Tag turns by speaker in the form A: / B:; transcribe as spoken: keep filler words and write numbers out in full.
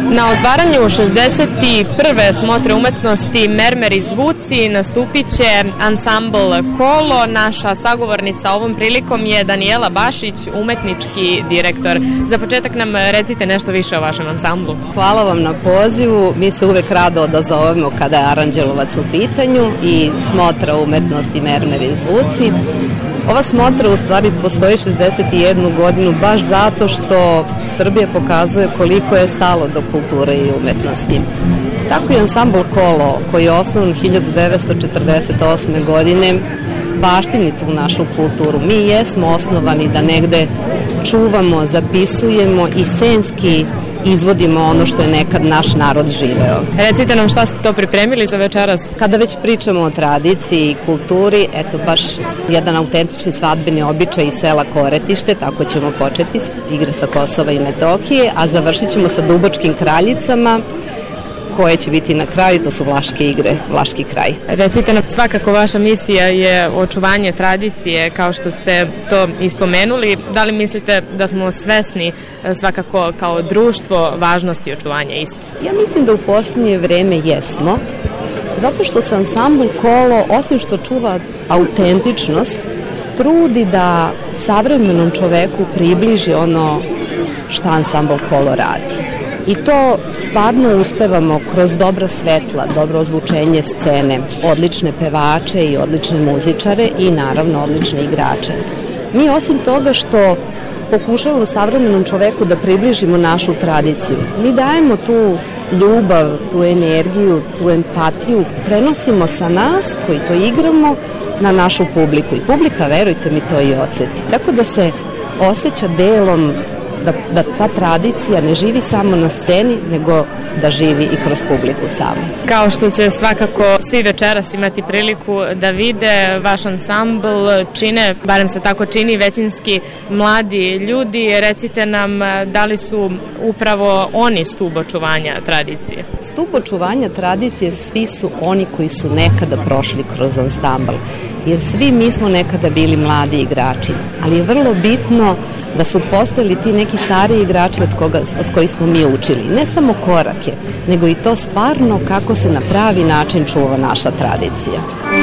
A: Na otvaranju šezdeset prve smotre umetnosti Mermeri zvuci nastupit će ansambl Kolo. Naša sagovornica ovom prilikom je Danijela Bašić, umetnički direktor. Za početak nam recite nešto više o vašem ansamblu.
B: Hvala vam na pozivu. Mi se uvek rado odazovemo kada je Aranđelovac u pitanju i smotra umetnosti Mermeri zvuci. Ova smotra u stvari postoji šezdeset jednu godinu baš zato što Srbija pokazuje koliko je stalo do kulture i umetnosti. Tako je ansambl Kolo, koji je osnovan hiljadu devetsto četrdeset osme godine, baštini tu našu kulturu. Mi jesmo osnovani da negde čuvamo, zapisujemo i scenski izvodimo ono što je nekad naš narod živeo.
A: Recite nam šta ste to pripremili za večeras?
B: Kada već pričamo o tradiciji i kulturi, eto baš jedan autentični svadbeni običaj iz sela Koretište, tako ćemo početi igre sa Kosova i Metohije, a završit ćemo sa Dubočkim kraljicama, koje će biti na kraju, to su Vlaške igre, Vlaški kraj.
A: Recite nam, svakako vaša misija je očuvanje tradicije, kao što ste to ispomenuli. Da li mislite da smo svesni svakako kao društvo važnosti očuvanja iste?
B: Ja mislim da u posljednje vreme jesmo, zato što se ansambl Kolo, osim što čuva autentičnost, trudi da savremenom čoveku približi ono šta ansambl Kolo radi. I to stvarno uspevamo kroz dobra svetla, dobro ozvučenje scene, odlične pevače i odlične muzičare i naravno odlične igrače. Mi osim toga što pokušavamo savremenom čoveku da približimo našu tradiciju, mi dajemo tu ljubav, tu energiju, tu empatiju, prenosimo sa nas koji to igramo na našu publiku. I publika, verujte mi, to i oseti. Tako da se osjeća delom Da, da ta tradicija ne živi samo na sceni, nego da živi i kroz publiku samu.
A: Kao što će svakako svi večeras imati priliku da vide, vaš ansambl čine, barem se tako čini, većinski mladi ljudi. Recite nam, da li su upravo oni stub očuvanja tradicije?
B: Stub očuvanja tradicije svi su oni koji su nekada prošli kroz ansambl, jer svi mi smo nekada bili mladi igrači, ali je vrlo bitno da su postojali ti neki stariji igrači od, koga, od kojih smo mi učili. Ne samo korake, nego i to stvarno kako se na pravi način čuva naša tradicija.